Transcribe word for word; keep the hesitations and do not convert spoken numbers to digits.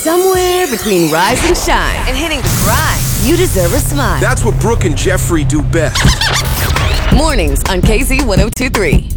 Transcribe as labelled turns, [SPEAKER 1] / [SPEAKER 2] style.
[SPEAKER 1] Somewhere between rise and shine and hitting the grind, you deserve a smile.
[SPEAKER 2] That's what Brooke and Jeffrey do best.
[SPEAKER 1] Mornings on K Z one oh two three.